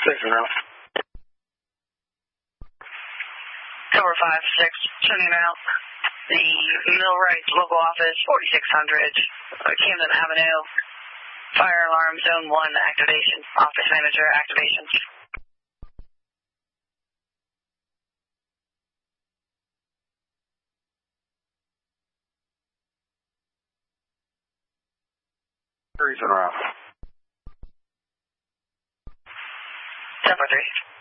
Station out. Cover 5-6, turning out. The Millwright local office, 4600 Camden Avenue. Fire alarm zone 1 activation. Office manager activation. Reason route. 10-3.